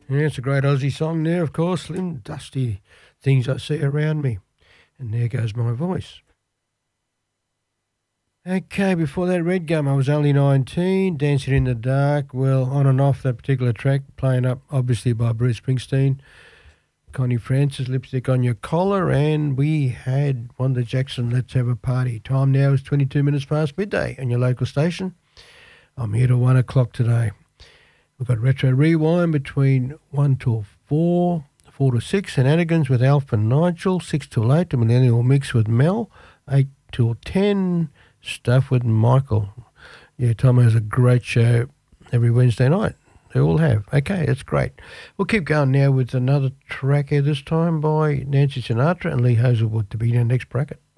Yeah, it's a great Aussie song there, of course. Slim Dusty, Things I See Around Me. And there goes my voice. Okay, before that, Red Gum, I was only 19, Dancing in the Dark, well, on and off that particular track, playing up obviously by Bruce Springsteen, Connie Francis, Lipstick on Your Collar, and we had Wanda Jackson, Let's Have a Party. Time now is 22 minutes past midday on your local station. I'm here till 1 o'clock today. We've got Retro Rewind between 1 till 4, 4 to 6, Shenanigans with Alf and Nigel, 6 till 8, the Millennial Mix with Mel, 8 till 10, Stuff with Michael. Yeah, Tom has a great show every Wednesday night. They all have. Okay, that's great. We'll keep going now with another track here, this time by Nancy Sinatra and Lee Hazelwood to begin our next bracket.